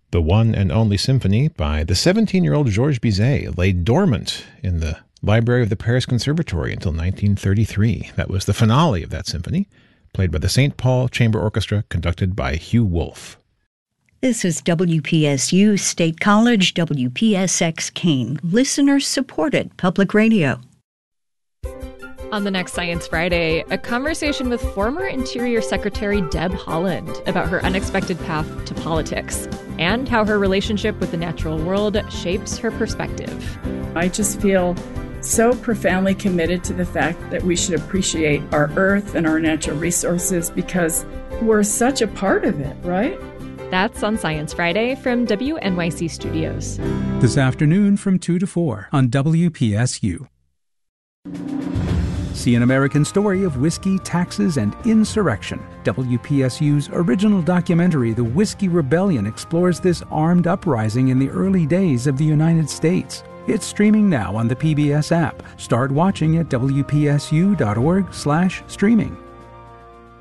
The one and only symphony by the 17-year-old Georges Bizet lay dormant in the library of the Paris Conservatory until 1933. That was the finale of that symphony, played by the St. Paul Chamber Orchestra, conducted by Hugh Wolf. This is WPSU State College, WPSX Keene, listener-supported public radio. On the next Science Friday, a conversation with former Interior Secretary Deb Haaland about her unexpected path to politics and how her relationship with the natural world shapes her perspective. I just feel so profoundly committed to the fact that we should appreciate our earth and our natural resources because we're such a part of it, right? That's on Science Friday from WNYC Studios. This afternoon from 2 to 4 on WPSU. See an American story of whiskey, taxes, and insurrection. WPSU's original documentary, The Whiskey Rebellion, explores this armed uprising in the early days of the United States. It's streaming now on the PBS app. Start watching at WPSU.org/streaming.